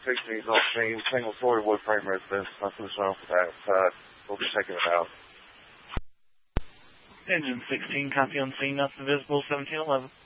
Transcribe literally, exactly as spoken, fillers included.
sixteen is off scene, single story wood frame residence, nothing shown for that. Uh, we'll be checking it out. Engine sixteen, copy on scene, nothing visible, seventeen eleven.